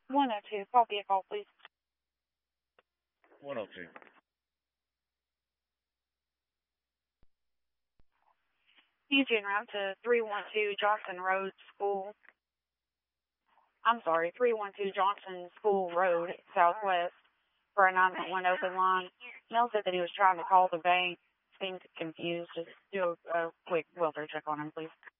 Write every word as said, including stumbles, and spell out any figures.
one oh two, call vehicle, please. one oh two. Eugene route to three one two Johnson Road School. I'm sorry, three one two Johnson School Road, Southwest, for a nine one one open line. Mel said that he was trying to call the bank. Seemed confused. Just do a, a quick welfare check on him, please.